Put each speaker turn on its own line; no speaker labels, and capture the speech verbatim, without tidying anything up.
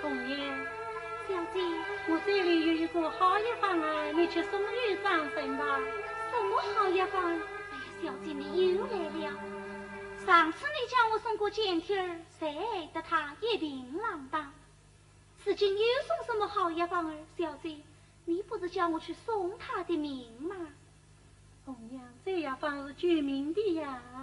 红娘，
小姐，
我这里有一个好药方啊，你去送与张生吧。
什么好药方？哎呀，小姐你又来了。上次你叫我送过简体儿，谁得他一定浪荡。此今又送什么好药方儿？小姐，你不是叫我去送他的命吗？
红娘，这药方是救命的呀。